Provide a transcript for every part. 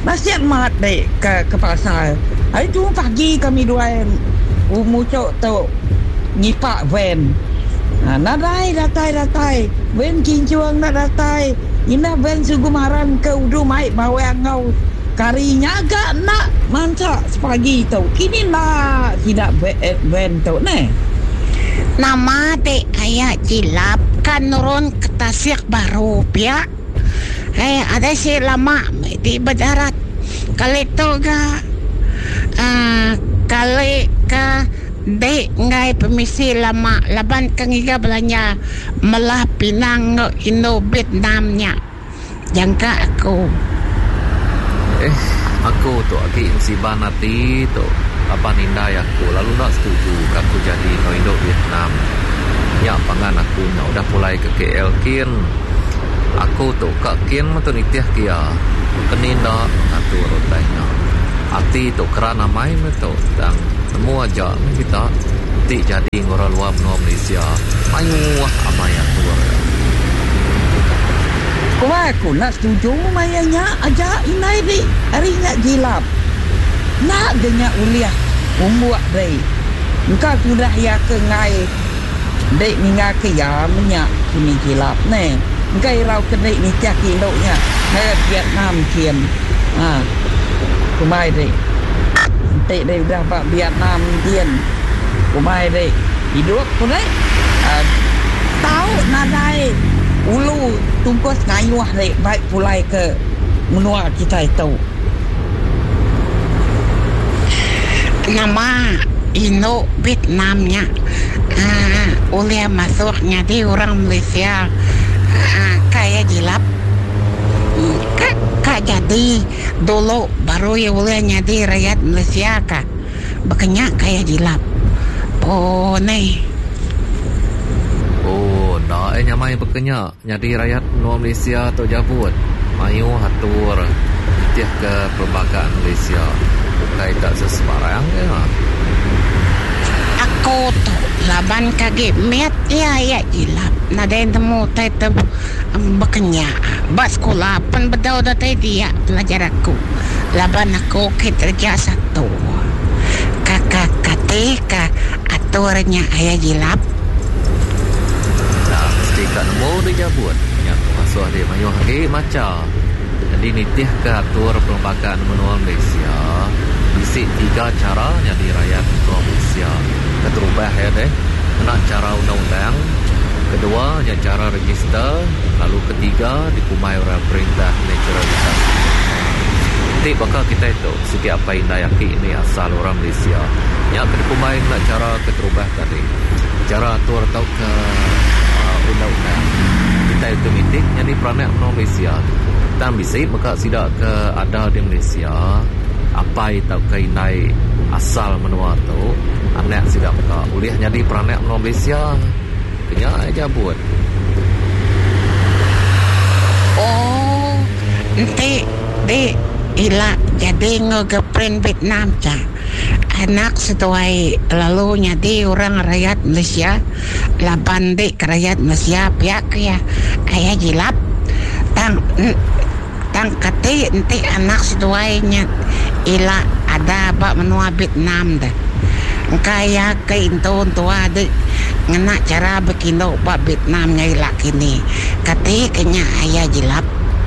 nasihat mat dek ke pasar. Hari tu pagi kami dua mucuk tu ngipak van. Datai van kincuang nak datai. Ina van sugumaran ke udu mai bawa ngau karinya agak nak mancak sepagi tu. Kini nak tidak van tu ne. Nama dek ayah Jilap kan nurun ke Tasik Baru pia. Ada si lama di Bajarat. Kali tu kali ke dek ngai permisi lama laban kengiga belanja melah Pinang Indo Vietnamnya. Jangka aku. Aku tu lagi insiban nanti tu apa nindai aku lalu nak setuju aku jadi no Indo Vietnam. Ya pangan aku udah mulai ke KL kin. Aku tu kak kin tu nitiah kia. Keninda atur rotainya. Ati tu kerana main tu dan temu aja kita ti jadi ngora luar no Malaysia. Ayu amai atur. Aku nak setuju mayanya aja inai di hari nak Jilap. Nak dengar uliah umbuak dai. Engkau sudah ya ke ngai dek ninga ke ya menyak kini Jilap ne. Engkau rau ke dek ni tiak kiloknya. Hai Vietnam kian. Kumai dek. Dek dek dah pak Vietnam kian. Kumai dek. Hidup pun dek. Tahu nadai ulu tungkos ngayuh dek baik pulai ke menua kita itu. Nama Indo Vietnamnya oleh masuknya di orang Malaysia kayak Jilap kak jadi dulu baru ya oleh jadi rakyat Malaysia kak makanya kayak Jilap nih dah nyamai bekenya jadi rakyat Malaysia atau jabut mayu hatur tiah ke perlembagaan Malaysia bukai tak sesembarang ya. Aku tu laban kage met ya Jilap nadain temu tetap bekenya bas sekolah pun bedau datai dia pelajar aku laban aku kerja satu kakak katika aturnya ayah Jilap. Kat nombor dia jabut yang masuk dia mayu hari macam jadi nitih ke atur perlembagaan menua Malaysia isi 3 cara jadi rakyat menua Malaysia keterubah ya deh nak cara undang-undang kedua yang cara register lalu ketiga dikumai oleh perintah naturalisasi nanti bakal kita itu segi apa yang dayaki ini asal orang Malaysia yang dikumai nak cara keterubah tadi cara atur atau ke undang-undang kita itu mitik jadi peranak menua Malaysia dan bisa maka tidak ke ada di Malaysia apa itu kainai asal menua tu anak tidak maka boleh jadi peranak menua Malaysia kena aja buat nanti di ilah jadi ngegepren Vietnam cah anak setuai lalu nyadi orang rakyat Malaysia laban dek rakyat Malaysia pihak ya ayah Jilap tang kate nanti anak setuai nyat ila ada bak menua Vietnam dah kaya keinton tua dek ngena cara bekindo bak Vietnam nyai lak kini kate kenya ayah Jilap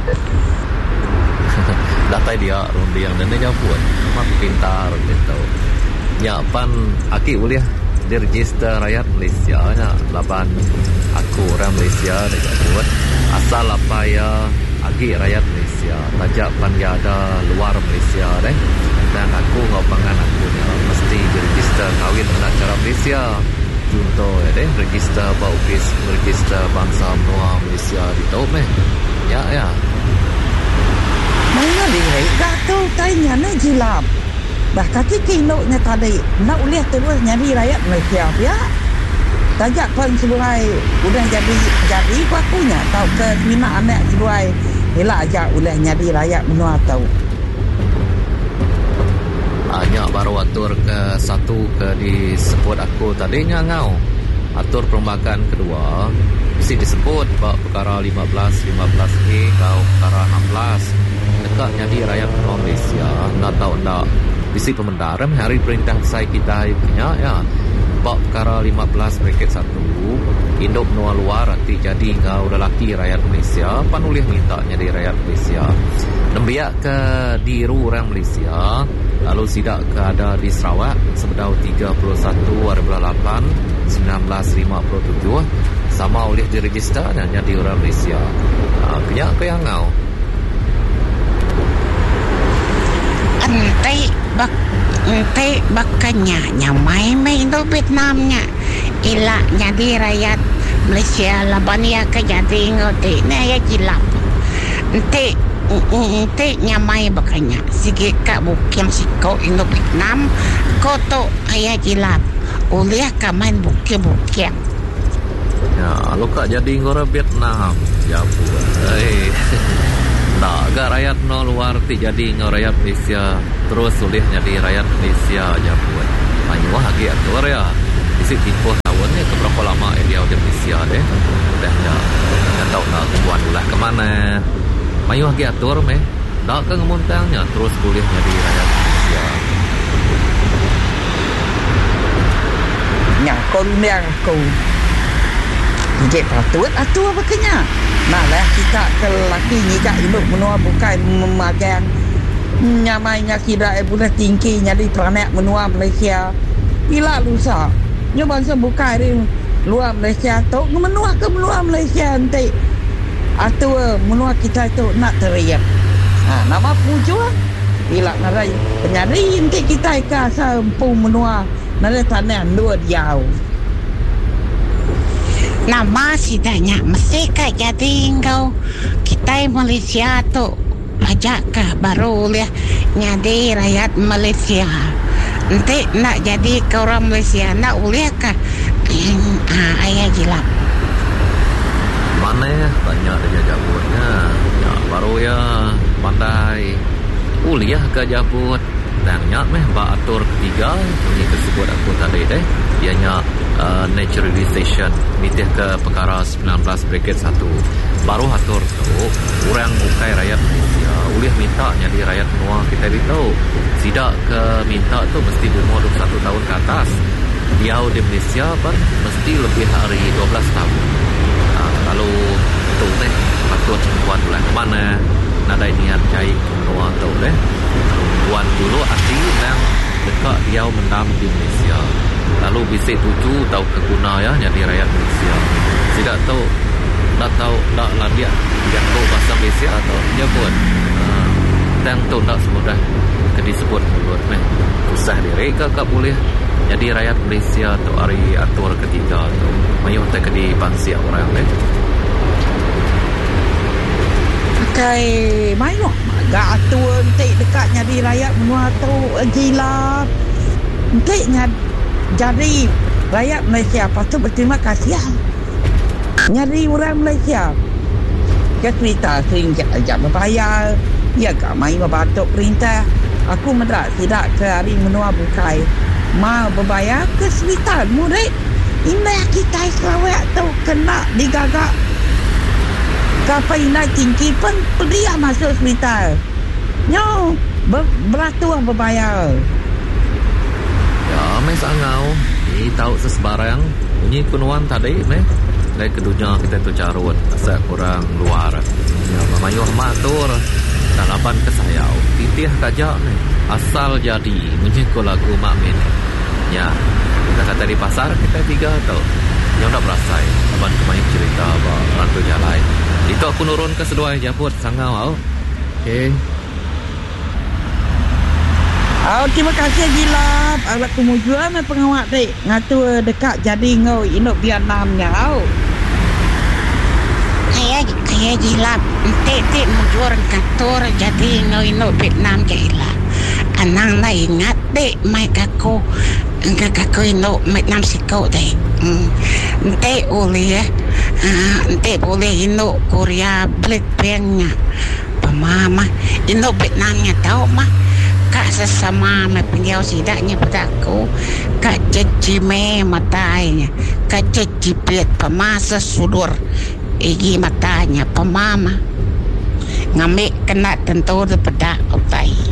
datai dia rundi yang dana jabut mak pintar gitu ya pan aki boleh diregister rakyat Malaysia nya laban aku orang Malaysia dekat buat asal apa ya aki rakyat Malaysia tajak pan dia ada luar Malaysia deh dan aku ngopangan aku nya mesti diregister kawin dengan cara Malaysia contoh ya deh register baupis register bangsa menua Malaysia di tau meh ya mana dia dah tu tanya nak Jilap dah kaki kinoknya tadi nak uliah terus nyari rakyat Malaysia ya tajak pun seluai udah jadi pakunya tahu ke mina anak seluai elak aja uliah nyari rakyat menua tahu hanya baru atur ke satu ke disebut aku tadinya ngau atur perlembagaan kedua mesti disebut perkara 15 ni kau perkara 16 dekat minta jadi rakyat menua Malaysia. Nak tahu nak bisi pemendaram hari perintah saya kita punya ya. Bab perkara 15/1 induk menua luar arti jadi ngau lelaki rakyat Malaysia panulih minta jadi rakyat Malaysia. Nembiak ke diru orang Malaysia lalu sidak ke ada di Sarawak sebedau 31/8/1957 sama oleh diregister dan jadi orang Malaysia. Kenyak ke yang ngau Ente bakanya nyamai Indo Vietnamnya ilak jadi rakyat Malaysia laban ya ke jadi ngote ne ya gilap ente nyamai bakanya sige ka bukiam siko Indo Vietnam koto aya gilap uliah ka main bukiam ya lu kak jadi ngora Vietnam ya tak agak rakyat no luar ti jadi rakyat Malaysia terus sulih jadi rakyat Malaysia aja buat mayuah lagi atur ya isi tipu tahunnya ke berapa lama dia di Malaysia deh dah ya tahu nak buat ulah kemana mayuah lagi atur tak ke ngemuntangnya terus sulih jadi rakyat Malaysia nyakon yang kau Gek patut atur apa kenya. Nah lah kita ke laki ni kak induk menua bukan memagang nyamainya kira boleh tinggi jadi peranak menua Malaysia. Bila lusa. Nyo bangsa bukan ni luar Malaysia tu menua ke menua Malaysia nanti. Atur menua kita tu nak teriak. Nama puju bila narai penyari nanti kita ke asal pun menua narai tanah dua jauh. Nama sidanya mesti kak jadi engkau kita Malaysia tu ajak ke baru lihat nyadi rakyat Malaysia nanti nak jadi ke orang Malaysia nak uliah ke ayah gilap mana ya banyak dia jabutnya ya baru ya pandai uliah ke jabut dan nyak ba atur ketiga yang tersebut aku tadi ianya naturalization mitih ke perkara 19/1 baru atur tu orang bukai rakyat Malaysia boleh minta jadi rakyat menua kita tahu tidak ke minta tu mesti berumur 21 tahun ke atas dia di Malaysia pun mesti lebih dari 12 tahun lalu tu patut buat bulan mana ada niat cai menua tu buat dulu arti yang dekat dia mendam di Malaysia lalu bisik tuju tahu keguna ya jadi rakyat Malaysia tidak tahu tak landia yang tahu bahasa Malaysia atau dia pun dan tu tak semudah ke disebut mulut usah diri ke boleh jadi rakyat Malaysia atau hari atur ketiga tu mayuh tak di pansia orang pakai mayuh agak atur nanti dekat jadi rakyat menua tu gila nanti jadi rakyat Malaysia patut berterima kasih nyari orang Malaysia dia cerita sering ajak berbayar ya kak main berbatuk perintah aku mendak tidak ke hari menua bukai mau berbayar ke cerita murid ini kita Sarawak tu kena digagak kapai nak tinggi pun dia masuk cerita nyo beratur berbayar ya mai sangau ni tahu sesebarang bunyi kunuan tadi dari kedunya kita tu carut asal kurang luar ya mamayuh matur dalapan ke sayau titih kajak asal jadi bunyi ko lagu mak men ya kita kata di pasar kita tiga tau yang tak berasa lapan kemain cerita rantu jalan itu aku nurun ke sedua jabut sangau okey. Terima kasih gila. Awak kemujuan pengawak dek ngatur dekat jadi ngau induk Vietnam nyau. Kaya gila. Tek mujur ngatur jadi ngau induk Vietnam gila. Anang na ingat dek mai kako induk Vietnam siko dek. Tek boleh induk Korea Blackpink nya. Pemama induk Vietnamnya tahu mah. Kak sesama penjauh sidaknya padaku kak cecime matanya kak cecipit pemasa sudur igi matanya pemama ngambil kena tentu daripada utai